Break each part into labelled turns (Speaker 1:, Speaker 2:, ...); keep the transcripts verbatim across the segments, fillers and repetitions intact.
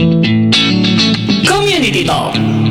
Speaker 1: Community Talk.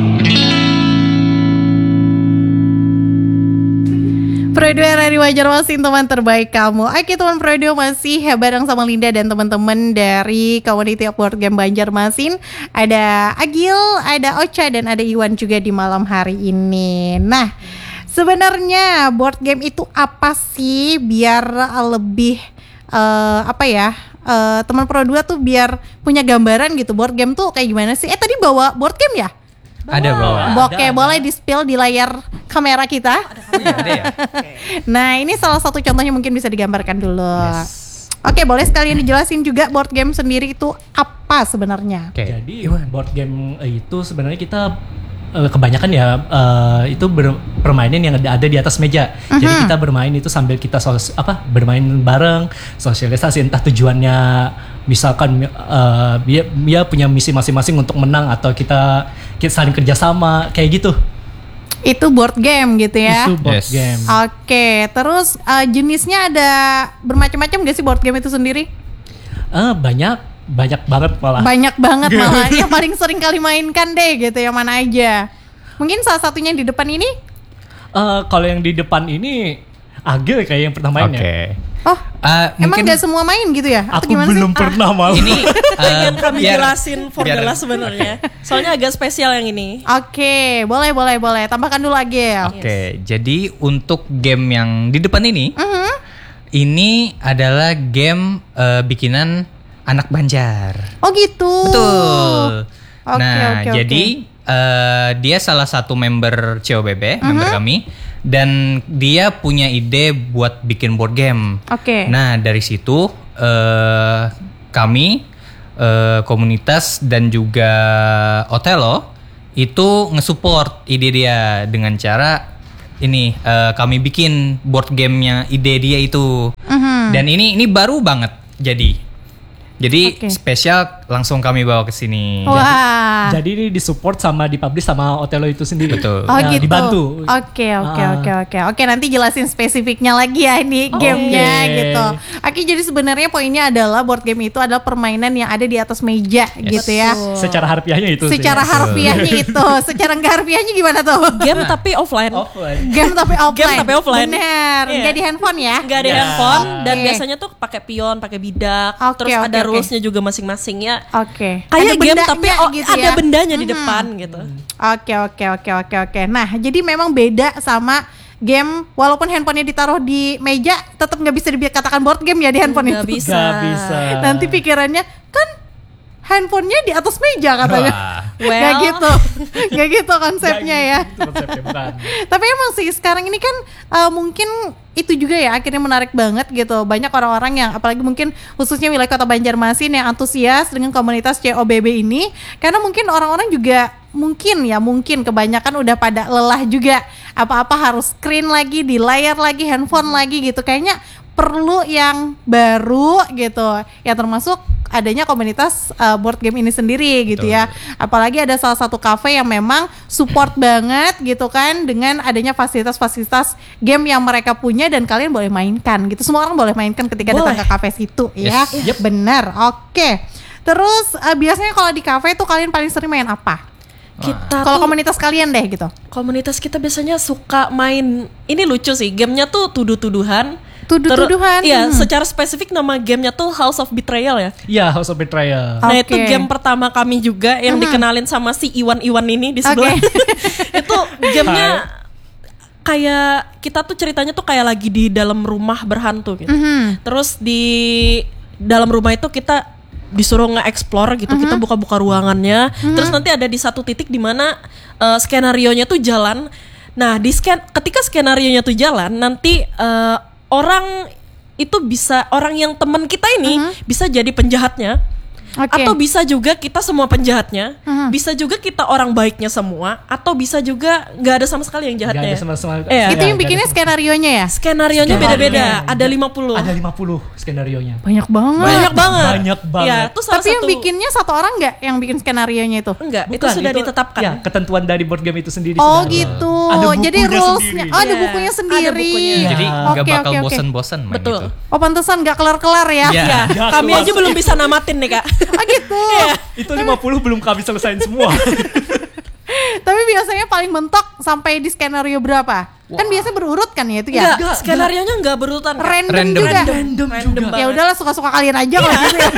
Speaker 2: Prodio dari Wajar Masin, teman terbaik kamu. Oke teman Prodio, masih bareng sama Linda dan teman-teman dari Community of Board Game Banjarmasin. Ada Agil, ada Ocha, dan ada Iwan juga di malam hari ini. Nah, sebenarnya board game itu apa sih? Biar lebih uh, apa ya? Uh, teman Prodio tuh biar punya gambaran gitu. Board game tuh kayak gimana sih? Eh tadi bawa board game ya?
Speaker 3: Bawa. Ada bawa.
Speaker 2: Oke, ada, boleh di-spill di layar kamera kita.
Speaker 3: Ada, ada ya?
Speaker 2: Nah, ini salah satu contohnya, mungkin bisa digambarkan dulu.
Speaker 3: Yes.
Speaker 2: Oke, boleh sekalian dijelasin juga board game sendiri itu apa sebenarnya?
Speaker 4: Oke. Jadi board game itu sebenarnya kita uh, kebanyakan ya uh, itu ber- permainan yang ada, ada di atas meja. Uh-huh. Jadi kita bermain itu sambil kita sos- apa bermain bareng, sosialisasi, entah tujuannya misalkan uh, dia, dia punya misi masing-masing untuk menang atau kita kita saling kerjasama kayak gitu.
Speaker 2: Itu board game gitu ya?
Speaker 4: Itu board
Speaker 3: yes.
Speaker 4: game.
Speaker 2: Oke, terus uh, jenisnya ada bermacam-macam gak sih board game itu sendiri?
Speaker 4: Uh, banyak, banyak banget malah.
Speaker 2: Banyak banget malah. Yang paling sering kali mainkan deh gitu, yang mana aja? Mungkin salah satunya yang di depan ini?
Speaker 4: Uh, kalau yang di depan ini Agil kayak yang pernah mainnya.
Speaker 3: Oke. Okay.
Speaker 2: Oh,
Speaker 3: uh,
Speaker 2: emang
Speaker 3: mungkin
Speaker 2: gak semua main gitu ya? Atau
Speaker 4: aku
Speaker 2: gimana
Speaker 4: belum
Speaker 2: sih?
Speaker 4: pernah malah.
Speaker 3: Ini
Speaker 5: pengen
Speaker 3: uh,
Speaker 5: kami
Speaker 3: biar,
Speaker 5: jelasin for
Speaker 3: biar,
Speaker 5: jelas sebenarnya. Soalnya agak spesial yang ini.
Speaker 2: Oke, boleh boleh boleh. Tambahkan dulu lagi ya.
Speaker 3: Oke, okay, jadi untuk game yang di depan ini,
Speaker 2: uh-huh.
Speaker 3: ini adalah game uh, bikinan anak Banjar.
Speaker 2: Oh gitu.
Speaker 3: Betul.
Speaker 2: Oke,
Speaker 3: nah,
Speaker 2: oke,
Speaker 3: jadi
Speaker 2: oke.
Speaker 3: Uh, dia salah satu member C O B B, uh-huh. member kami, dan dia punya ide buat bikin board game.
Speaker 2: Oke.
Speaker 3: Nah, dari situ uh, kami uh, komunitas dan juga Otelo itu nge-support ide dia dengan cara ini uh, kami bikin board gamenya ide dia itu. Uh-huh. Dan ini ini baru banget jadi. Jadi okay. spesial langsung kami bawa ke sini.
Speaker 2: Wah.
Speaker 4: Jadi, jadi ini disupport sama dipublish sama Otelo itu sendiri.
Speaker 3: Betul.
Speaker 2: Oh
Speaker 4: nah,
Speaker 2: gitu.
Speaker 4: Dibantu.
Speaker 2: Oke oke
Speaker 4: ah.
Speaker 2: oke oke oke. Nanti jelasin spesifiknya lagi ya ini oh, gamenya okay. gitu. Oke, jadi sebenarnya poinnya adalah board game itu adalah permainan yang ada di atas meja yes. gitu ya.
Speaker 4: Secara harfiahnya itu.
Speaker 2: Secara
Speaker 4: sih.
Speaker 2: harfiahnya itu. Secara nggak harfiahnya gimana tuh?
Speaker 5: Game tapi offline.
Speaker 4: Offline.
Speaker 2: Game tapi offline.
Speaker 5: Game tapi offline.
Speaker 2: Bener.
Speaker 5: Yeah.
Speaker 2: Nggak di handphone ya?
Speaker 5: Nggak di
Speaker 4: yeah.
Speaker 5: handphone. Dan
Speaker 2: okay.
Speaker 5: biasanya tuh pakai pion, pakai bidak.
Speaker 2: Okay,
Speaker 5: terus
Speaker 2: okay,
Speaker 5: ada
Speaker 2: okay.
Speaker 5: rulesnya juga masing-masing ya.
Speaker 2: Oke. Okay.
Speaker 5: Kayak game tapi oh,
Speaker 2: gitu
Speaker 5: ada
Speaker 2: ya?
Speaker 5: bendanya di
Speaker 2: hmm.
Speaker 5: depan gitu.
Speaker 2: Oke oke oke oke oke. Nah, jadi memang beda sama game, walaupun handphonenya ditaruh di meja, tetap nggak bisa dikatakan board game ya di handphone
Speaker 5: gak
Speaker 2: itu.
Speaker 5: Bisa.
Speaker 4: Gak bisa.
Speaker 2: Nanti pikirannya kan handphonenya di atas meja katanya.
Speaker 5: Well.
Speaker 2: Gak gitu, gak gitu konsepnya ya.
Speaker 4: Gitu konsepnya, bukan.
Speaker 2: Tapi emang sih sekarang ini kan uh, mungkin itu juga ya akhirnya menarik banget gitu. Banyak orang-orang yang apalagi mungkin khususnya wilayah Kota Banjarmasin yang antusias dengan komunitas C O B B ini, karena mungkin orang-orang juga mungkin ya mungkin kebanyakan udah pada lelah juga, apa-apa harus screen lagi, di layar lagi, handphone lagi gitu. Kayaknya perlu yang baru gitu ya, termasuk adanya komunitas uh, board game ini sendiri gitu. Betul. Ya. Apalagi ada salah satu kafe yang memang support banget gitu kan dengan adanya fasilitas-fasilitas game yang mereka punya dan kalian boleh mainkan gitu. Semua orang boleh mainkan ketika boleh. Datang ke kafe situ ya.
Speaker 3: Yes.
Speaker 2: Yep. Benar. Oke. Terus uh, biasanya kalau di kafe tuh kalian paling sering main apa?
Speaker 5: Kita
Speaker 2: kalau
Speaker 5: tuh,
Speaker 2: komunitas kalian deh gitu.
Speaker 5: Komunitas kita biasanya suka main, ini lucu sih, gamenya tuh tuduh-tuduhan.
Speaker 2: Tuduh-tuduhan.
Speaker 5: Iya,
Speaker 2: hmm.
Speaker 5: secara spesifik nama gamenya tuh House of Betrayal ya.
Speaker 4: Iya, House of Betrayal.
Speaker 5: Nah
Speaker 2: okay.
Speaker 5: itu game pertama kami juga yang uh-huh. dikenalin sama si Iwan-Iwan ini di sebelah. Okay. Itu gamenya kayak kita tuh ceritanya tuh kayak lagi di dalam rumah berhantu gitu. Uh-huh. Terus di dalam rumah itu kita disuruh nge-explore gitu, uh-huh. kita buka-buka ruangannya. Uh-huh. Terus nanti ada di satu titik di mana uh, skenarionya tuh jalan. Nah, di sken ketika skenarionya tuh jalan, nanti uh, orang itu bisa, orang yang teman kita ini uh-huh. bisa jadi penjahatnya. Okay. Atau bisa juga kita semua penjahatnya, uh-huh. bisa juga kita orang baiknya semua, atau bisa juga nggak ada sama sekali yang jahatnya.
Speaker 4: Gak ada sama sekali.
Speaker 5: Eh,
Speaker 2: itu yang bikinnya skenarionya ya?
Speaker 5: Skenarionya beda-beda, ada lima puluh.
Speaker 4: Ada lima puluh skenarionya.
Speaker 2: Banyak banget.
Speaker 5: Banyak banget.
Speaker 4: Banyak banget.
Speaker 5: Ya, itu salah
Speaker 2: Tapi
Speaker 5: satu...
Speaker 2: yang bikinnya satu orang nggak yang bikin skenarionya itu?
Speaker 5: Enggak,
Speaker 4: Bukan,
Speaker 5: itu sudah itu, ditetapkan.
Speaker 4: Ya, ketentuan dari board game itu sendiri.
Speaker 2: Oh
Speaker 4: sudah
Speaker 2: gitu.
Speaker 4: Ada
Speaker 2: jadi rulesnya, oh, ada
Speaker 5: yeah.
Speaker 2: bukunya sendiri.
Speaker 5: Ada bukunya.
Speaker 3: Jadi nggak
Speaker 2: okay,
Speaker 3: bakal
Speaker 2: okay, okay.
Speaker 3: bosan-bosan main
Speaker 5: Betul.
Speaker 3: gitu.
Speaker 2: Oh pantesan nggak kelar-kelar ya?
Speaker 3: Ya.
Speaker 5: Ya, kami aja belum bisa namatin nih kak.
Speaker 2: Oh gitu.
Speaker 4: Itu lima puluh belum kami selesain semua.
Speaker 2: Tapi biasanya paling mentok sampai di skenario berapa? Wah. Kan biasa berurut kan ya itu ya?
Speaker 5: Enggak, skenario-nya enggak berurutan. Kak.
Speaker 2: Random,
Speaker 3: Random.
Speaker 2: juga.
Speaker 4: Random,
Speaker 5: Random
Speaker 4: juga.
Speaker 2: Ya udahlah suka-suka kalian aja kalau gitu ya.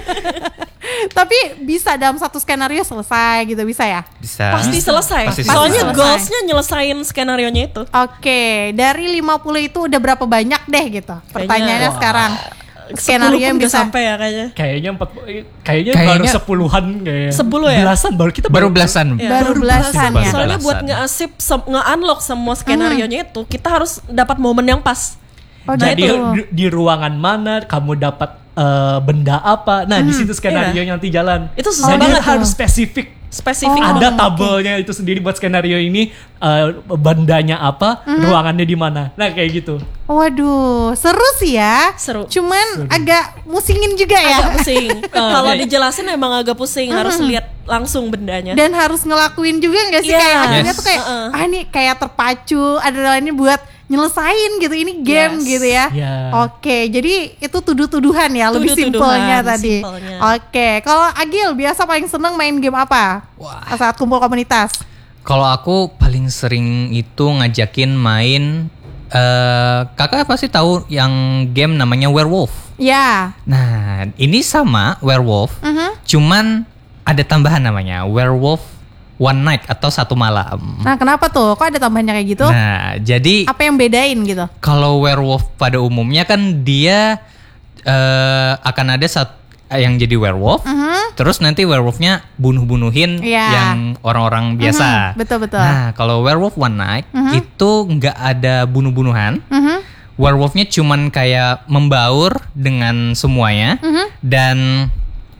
Speaker 2: Tapi bisa dalam satu skenario selesai gitu bisa ya?
Speaker 3: Bisa.
Speaker 5: Pasti selesai.
Speaker 3: Pasti
Speaker 5: Soalnya
Speaker 2: selesai.
Speaker 5: goals-nya nyelesain skenario-nya itu.
Speaker 2: Oke, dari lima puluh itu udah berapa banyak deh gitu? Pertanyaannya
Speaker 5: Wah.
Speaker 2: sekarang.
Speaker 5: Skenario
Speaker 2: Skenario yang
Speaker 5: nggak
Speaker 2: bisa
Speaker 5: sampai ya kayaknya.
Speaker 4: Kayaknya empat, kayaknya,
Speaker 3: Kayaknya-
Speaker 4: baru sepuluhan kayaknya.
Speaker 5: Sepuluh ya?
Speaker 4: Belasan baru kita
Speaker 3: Baru belasan.
Speaker 5: Ya.
Speaker 2: Baru belasan ya.
Speaker 5: Soalnya
Speaker 3: Belasan.
Speaker 5: buat nge-asip, sem- nge-unlock semua skenario-nya itu, kita harus dapat momen yang pas.
Speaker 2: Oh
Speaker 4: Jadi
Speaker 2: gitu.
Speaker 4: di, di ruangan mana kamu dapat eh, benda apa? Nah di situ skenario
Speaker 5: iya.
Speaker 4: nanti jalan.
Speaker 5: Itu susah
Speaker 4: Jadi
Speaker 5: banget
Speaker 4: harus
Speaker 5: tuh.
Speaker 4: spesifik.
Speaker 5: Spesifik.
Speaker 2: Oh.
Speaker 4: Ada tabelnya itu sendiri buat skenario ini, eh, bendanya apa, ruangannya di mana. Nah kayak gitu.
Speaker 2: Waduh, seru sih ya.
Speaker 5: Seru.
Speaker 2: Cuman agak musingin juga ya.
Speaker 5: Agak pusing. Kalau
Speaker 4: Oke.
Speaker 5: dijelasin emang agak pusing, harus lihat langsung bendanya.
Speaker 2: Dan harus ngelakuin juga nggak sih
Speaker 5: Iya.
Speaker 2: kayak akhirnya
Speaker 3: Yes.
Speaker 2: tuh kayak
Speaker 5: Uh-uh.
Speaker 2: ah ini kayak terpacu adrenalinnya buat nyelesain gitu ini game
Speaker 5: Yes.
Speaker 2: gitu ya.
Speaker 4: Ya.
Speaker 2: Oke, jadi itu tuduh-tuduhan ya lebih
Speaker 5: Tuduh-tuduhan,
Speaker 2: simpelnya tadi.
Speaker 5: simpelnya.
Speaker 2: Oke, kalau Agil biasa paling seneng main game apa?
Speaker 3: Wah.
Speaker 2: Saat kumpul komunitas.
Speaker 3: Kalau aku paling sering itu ngajakin main eh kakak pasti tahu yang game namanya Werewolf.
Speaker 2: Ya.
Speaker 3: Nah, ini sama Werewolf,
Speaker 2: Mhm.
Speaker 3: cuman ada tambahan namanya Werewolf One Night atau satu malam.
Speaker 2: Nah, kenapa tuh? Kok ada tambahannya kayak gitu?
Speaker 3: Nah, jadi
Speaker 2: Apa yang bedain gitu?
Speaker 3: kalau werewolf pada umumnya kan dia eh, akan ada satu yang jadi werewolf, terus nanti werewolfnya bunuh-bunuhin
Speaker 2: Iya.
Speaker 3: yang orang-orang biasa.
Speaker 2: Mhm, betul, betul.
Speaker 3: Nah, kalau Werewolf One Night itu nggak ada bunuh-bunuhan.
Speaker 2: Mhm.
Speaker 3: Werewolfnya cuman kayak membaur dengan semuanya dan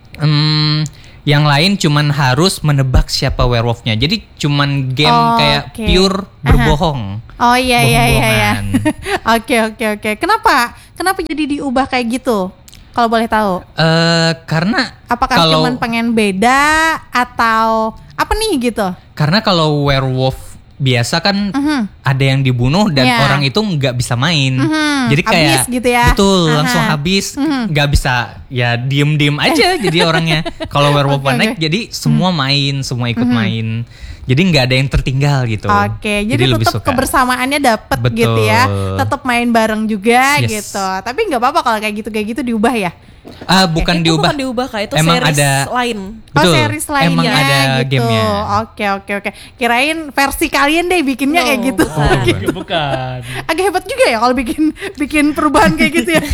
Speaker 3: em, yang lain cuman harus menebak siapa werewolfnya. Jadi cuman game
Speaker 2: Oh,
Speaker 3: kayak
Speaker 2: oke.
Speaker 3: pure berbohong.
Speaker 2: Oh iya iya iya iya.
Speaker 3: Bohong-bohongan.
Speaker 2: Oke oke oke. Kenapa? Kenapa jadi diubah kayak gitu? Kalau boleh tahu.
Speaker 3: Eh karena
Speaker 2: Apakah
Speaker 3: kalau
Speaker 2: cuman pengen beda atau apa nih gitu?
Speaker 3: karena kalau werewolf biasa kan ada yang dibunuh dan
Speaker 2: Iya.
Speaker 3: orang itu nggak bisa main.
Speaker 2: Mhm,
Speaker 3: Jadi kayak
Speaker 2: habis gitu ya.
Speaker 3: betul
Speaker 2: Aha.
Speaker 3: langsung habis, nggak bisa ya diem-diem aja jadi orangnya. Kalau werewolf
Speaker 2: Oke,
Speaker 3: One Night
Speaker 2: oke.
Speaker 3: jadi semua main, semua ikut main. Jadi nggak ada yang tertinggal gitu.
Speaker 2: Oke, jadi,
Speaker 3: lebih
Speaker 2: tetap
Speaker 3: suka.
Speaker 2: kebersamaannya dapet
Speaker 3: Betul.
Speaker 2: gitu ya, tetap main bareng juga
Speaker 3: Yes.
Speaker 2: gitu. Tapi nggak apa-apa kalau kayak gitu kayak gitu diubah ya.
Speaker 3: Ah bukan
Speaker 5: itu
Speaker 3: diubah.
Speaker 5: bukan diubah Kak, itu
Speaker 3: Emang
Speaker 5: series
Speaker 3: ada
Speaker 5: lain.
Speaker 3: Betul.
Speaker 2: Oh series lainnya
Speaker 3: Emang ada
Speaker 2: gitu.
Speaker 3: gamenya.
Speaker 2: Oke oke oke. Kirain versi kalian deh bikinnya
Speaker 5: No,
Speaker 2: kayak gitu.
Speaker 5: bukan.
Speaker 2: Gitu.
Speaker 4: Bukan.
Speaker 2: Agak hebat juga ya kalau bikin bikin perubahan kayak gitu ya.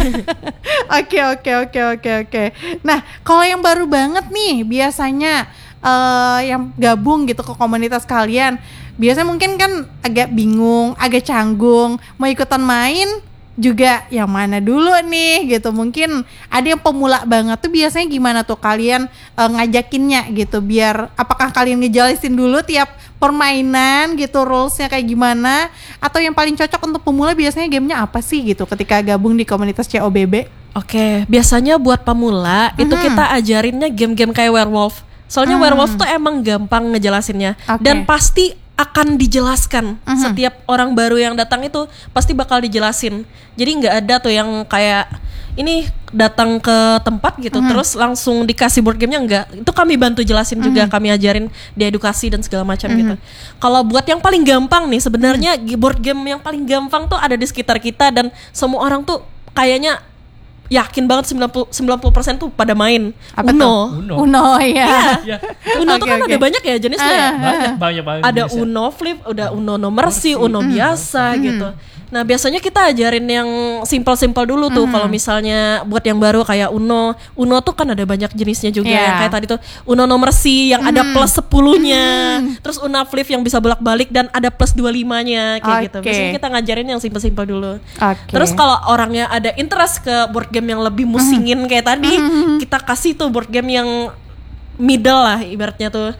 Speaker 2: Oke oke oke oke oke. Nah kalau yang baru banget nih biasanya eh, yang gabung gitu ke komunitas kalian, biasanya mungkin kan agak bingung, agak canggung, mau ikutan main juga yang mana dulu nih gitu. Mungkin ada yang pemula banget tuh biasanya gimana tuh kalian eh, ngajakinnya gitu biar apakah kalian ngejelasin dulu tiap permainan gitu rulesnya kayak gimana atau yang paling cocok untuk pemula biasanya gamenya apa sih gitu ketika gabung di komunitas C O B B?
Speaker 5: Oke, biasanya buat pemula itu kita ajarinnya game-game kayak werewolf. Soalnya werewolf tuh emang gampang ngejelasinnya
Speaker 2: Oke.
Speaker 5: dan pasti akan dijelaskan. Setiap orang baru yang datang itu pasti bakal dijelasin. Jadi nggak ada tuh yang kayak ini datang ke tempat gitu terus langsung dikasih board gamenya, enggak. Itu kami bantu jelasin juga, kami ajarin di edukasi dan segala macam gitu. Kalau buat yang paling gampang nih sebenarnya board game yang paling gampang tuh ada di sekitar kita dan semua orang tuh kayaknya yakin banget sembilan puluh persen tuh pada main.
Speaker 2: Apa
Speaker 5: Uno.
Speaker 2: tuh?
Speaker 4: Uno.
Speaker 2: Uno ya.
Speaker 4: Ya,
Speaker 5: Uno tuh
Speaker 2: Oke,
Speaker 5: kan
Speaker 2: oke.
Speaker 5: ada banyak ya jenisnya ya.
Speaker 4: banyak banyak banget.
Speaker 5: Ada
Speaker 4: jenisnya.
Speaker 5: Uno flip, udah Uno no mercy, Uno biasa gitu. Nah biasanya kita ajarin yang simpel-simpel dulu tuh. Kalau misalnya buat yang baru kayak Uno, Uno tuh kan ada banyak jenisnya juga.
Speaker 2: Iya.
Speaker 5: Yang kayak tadi tuh Uno no mercy yang ada plus sepuluhnya, terus Uno flip yang bisa bolak-balik dan ada plus dua puluh limanya kayak gitu.
Speaker 2: Oke.
Speaker 5: Biasanya kita ngajarin yang simpel-simpel dulu.
Speaker 2: Oke.
Speaker 5: Terus kalau orangnya ada interest ke board game yang lebih musingin kayak tadi, kita kasih tuh board game yang middle lah ibaratnya tuh.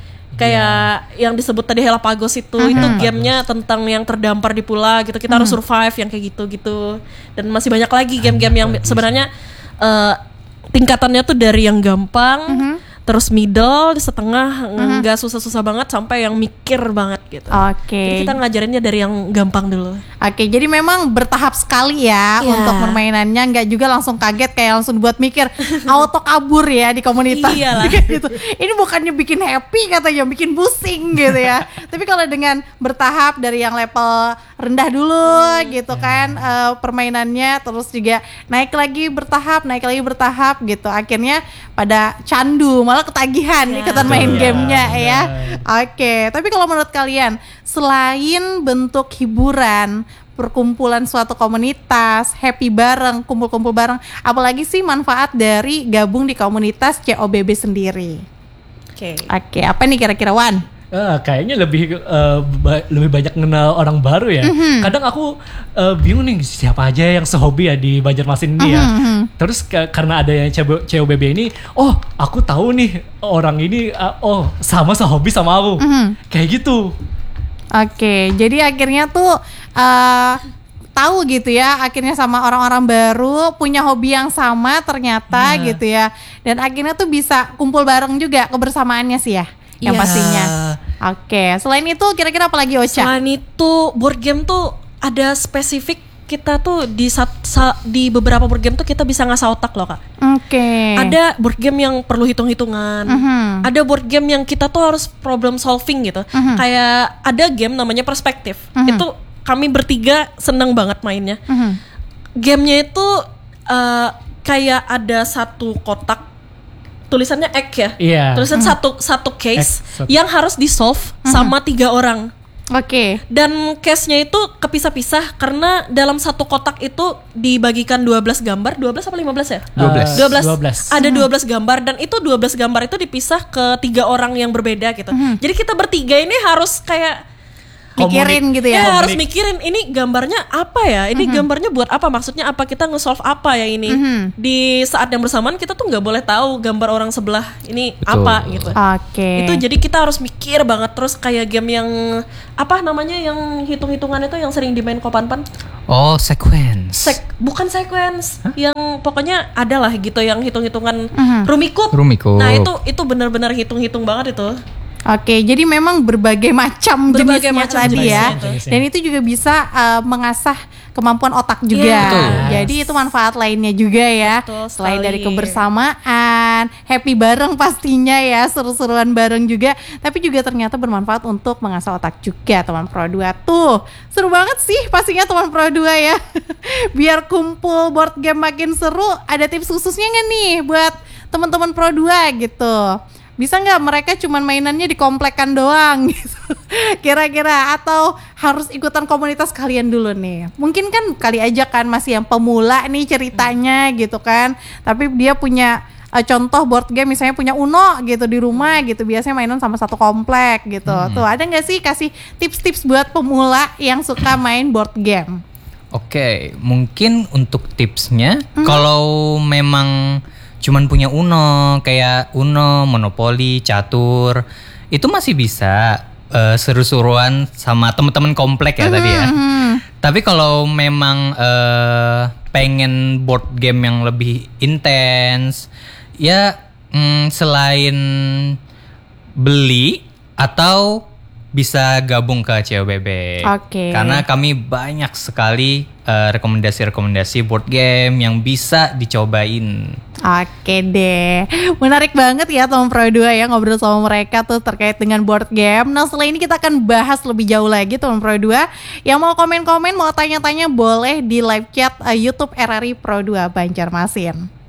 Speaker 5: Kayak yang disebut tadi Helapagos itu, itu gamenya tentang yang terdampar di pula gitu. Kita harus survive yang kayak gitu-gitu. Dan masih banyak lagi game-game yang sebenarnya eh, tingkatannya tuh dari yang gampang terus middle, setengah nggak susah-susah banget sampai yang mikir banget gitu.
Speaker 2: Oke.
Speaker 5: Jadi kita ngajarinnya dari yang gampang dulu.
Speaker 2: Oke, jadi memang bertahap sekali ya
Speaker 5: Iya.
Speaker 2: untuk permainannya, nggak juga langsung kaget kayak langsung buat mikir auto kabur ya di komunitas.
Speaker 5: Iyalah.
Speaker 2: gitu. Ini bukannya bikin happy katanya, bikin pusing gitu ya. Tapi kalau dengan bertahap dari yang level rendah dulu gitu kan eh, permainannya, terus juga naik lagi bertahap, naik lagi bertahap gitu. Akhirnya pada candu, malah ketagihan
Speaker 5: Ya.
Speaker 2: ikutan main
Speaker 4: Betul.
Speaker 2: gamenya
Speaker 4: Ya,
Speaker 2: ya.
Speaker 4: benar.
Speaker 2: Oke, tapi kalau menurut kalian selain bentuk hiburan, perkumpulan suatu komunitas, happy bareng, kumpul-kumpul bareng, apalagi sih manfaat dari gabung di komunitas C O B B sendiri?
Speaker 5: Oke.
Speaker 2: Oke, apa nih kira-kira Wan?
Speaker 4: Ah, kayaknya lebih eh, ba- lebih banyak kenal orang baru ya. Kadang aku eh, bingung nih siapa aja yang sehobi ya di Banjarmasin ini ya. Terus ke- karena ada yang C O B B ini, oh aku tahu nih orang ini, ah, oh sama sehobi sama aku, kayak gitu.
Speaker 2: Oke, jadi akhirnya tuh eh tahu gitu ya, akhirnya sama orang-orang baru punya hobi yang sama ternyata
Speaker 4: Iya.
Speaker 2: gitu ya. Dan akhirnya tuh bisa kumpul bareng juga kebersamaannya sih ya, yang
Speaker 5: Iya.
Speaker 2: pastinya. Oke, selain itu kira-kira apa lagi Ocha?
Speaker 5: Selain itu board game tuh ada spesifik, kita tuh di sat- sa- di beberapa board game tuh kita bisa ngasah otak loh Kak.
Speaker 2: Oke.
Speaker 5: Ada board game yang perlu hitung-hitungan.
Speaker 2: Mhm.
Speaker 5: Ada board game yang kita tuh harus problem solving gitu. Kayak ada game namanya Perspektif. Itu kami bertiga seneng banget mainnya.
Speaker 2: Mhm.
Speaker 5: Gamenya itu eh, kayak ada satu kotak, tulisannya egg ya.
Speaker 4: Iya.
Speaker 5: Tulisan satu satu case
Speaker 4: Egg, satu.
Speaker 5: yang harus di solve sama tiga orang.
Speaker 2: Oke.
Speaker 5: Dan case-nya itu kepisah-pisah karena dalam satu kotak itu dibagikan dua belas gambar, dua belas apa lima belas ya?
Speaker 3: dua belas.
Speaker 4: Eh,
Speaker 5: dua belas.
Speaker 4: dua belas.
Speaker 5: Ada dua belas gambar dan itu dua belas gambar itu dipisah ke tiga orang yang berbeda gitu. Jadi kita bertiga ini harus kayak
Speaker 2: Mikirin gitu ya.
Speaker 5: ya harus mikirin ini gambarnya apa ya? Ini gambarnya buat apa? Maksudnya apa? Kita nge-solve apa ya ini? Di saat yang bersamaan kita tuh nggak boleh tahu gambar orang sebelah ini
Speaker 3: Betul.
Speaker 5: apa gitu.
Speaker 2: Oke.
Speaker 5: Itu jadi kita harus mikir banget, terus kayak game yang apa namanya yang hitung-hitungan itu yang sering dimain Kopanpan.
Speaker 3: Oh, sequence.
Speaker 5: Sek, bukan sequence, yang pokoknya ada lah gitu yang hitung-hitungan
Speaker 2: Mhm.
Speaker 5: Rumikub.
Speaker 3: Rumikub.
Speaker 5: Nah itu itu benar-benar hitung-hitung banget itu.
Speaker 2: Oke, jadi memang berbagai macam
Speaker 5: Berbagai
Speaker 2: jenisnya
Speaker 5: macam
Speaker 2: tadi ya.
Speaker 4: jenisnya.
Speaker 2: Dan itu juga bisa uh, mengasah kemampuan otak juga.
Speaker 5: Iya.
Speaker 3: Betul.
Speaker 2: Jadi itu manfaat lainnya juga ya.
Speaker 5: Betul
Speaker 2: Selain
Speaker 5: sekali.
Speaker 2: dari kebersamaan, happy bareng pastinya ya, seru-seruan bareng juga. Tapi juga ternyata bermanfaat untuk mengasah otak juga teman Pro dua tuh. Seru banget sih pastinya teman Pro dua ya. Biar kumpul board game makin seru, ada tips khususnya nggak nih buat teman-teman Pro dua gitu? Bisa nggak mereka cuman mainannya di komplekan doang gitu kira-kira, atau harus ikutan komunitas kalian dulu nih? Mungkin kan kali aja kan masih yang pemula nih ceritanya gitu kan, tapi dia punya uh, contoh board game misalnya punya Uno gitu di rumah gitu, biasanya mainan sama satu komplek gitu. Tuh ada nggak sih kasih tips-tips buat pemula yang suka main board game?
Speaker 3: Oke, mungkin untuk tipsnya, kalau memang cuman punya Uno, kayak Uno, Monopoli, Catur, itu masih bisa eh, seru-seruan sama teman-teman komplek ya tadi ya. Tapi kalau memang eh, pengen board game yang lebih intens, ya mm, selain beli atau bisa gabung ke C O B B.
Speaker 2: Oke.
Speaker 3: Karena kami banyak sekali eh, rekomendasi-rekomendasi board game yang bisa dicobain.
Speaker 2: Oke deh, menarik banget ya teman Pro dua ya ngobrol sama mereka tuh terkait dengan board game. Nah setelah ini kita akan bahas lebih jauh lagi teman Pro dua. Yang mau komen-komen, mau tanya-tanya boleh di live chat uh, YouTube R R I Pro dua Banjarmasin.